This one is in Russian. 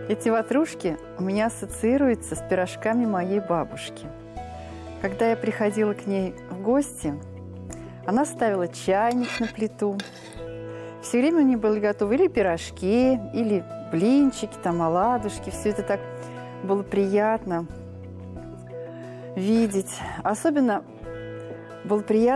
Эти ватрушки у меня ассоциируются с пирожками моей бабушки. Когда я приходила к ней в гости, она ставила чайник на плиту. Все время у нее были готовы или пирожки, или блинчики, там, оладушки. Все это так было приятно видеть. Особенно было приятно